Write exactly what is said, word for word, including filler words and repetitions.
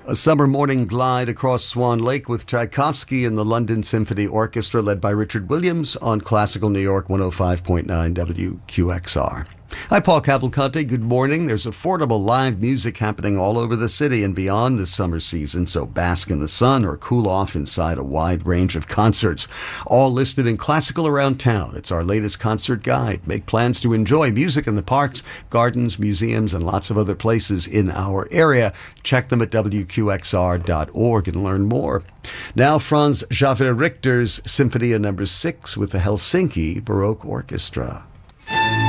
A summer morning glide across Swan Lake with Tchaikovsky and the London Symphony Orchestra led by Richard Williams on Classical New York one oh five point nine W Q X R. Hi, Paul Cavalcante. Good morning. There's affordable live music happening all over the city and beyond this summer season, so bask in the sun or cool off inside a wide range of concerts, all listed in Classical Around Town. It's our latest concert guide. Make plans to enjoy music in the parks, gardens, museums, and lots of other places in our area. Check them at W Q X R dot org and learn more. Now, Franz Xaver Richter's Symphonia Number Six with the Helsinki Baroque Orchestra.